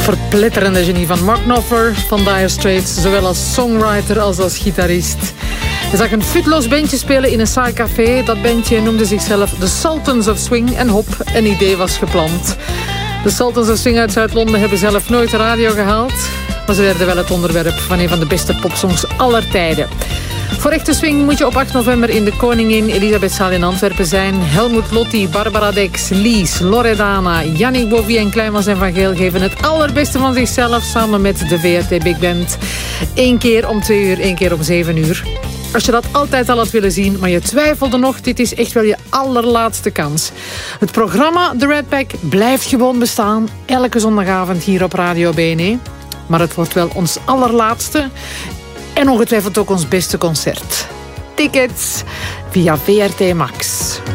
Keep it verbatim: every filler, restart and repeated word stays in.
verpletterende genie van Mark Knopfler van Dire Straits, zowel als songwriter als als gitarist. Hij zag een futloos bandje spelen in een saai café. Dat bandje noemde zichzelf The Sultans of Swing en hop, een idee was gepland. De Sultans of Swing uit Zuid-Londen hebben zelf nooit de radio gehaald, maar ze werden wel het onderwerp van een van de beste popsongs aller tijden. Voor echte swing moet je op acht november in de Koningin Elisabethzaal in Antwerpen zijn. Helmut Lotti, Barbara Dex, Lies, Loredana, Yannick Bovie en Kleinmans en Van Geel geven het allerbeste van zichzelf samen met de V R T Big Band. Eén keer om twee uur, één keer om zeven uur. Als je dat altijd al had willen zien, maar je twijfelde nog, dit is echt wel je allerlaatste kans. Het programma The Red Pack blijft gewoon bestaan, elke zondagavond hier op Radio B N E. Maar het wordt wel ons allerlaatste en ongetwijfeld ook ons beste concert. Tickets via V R T Max.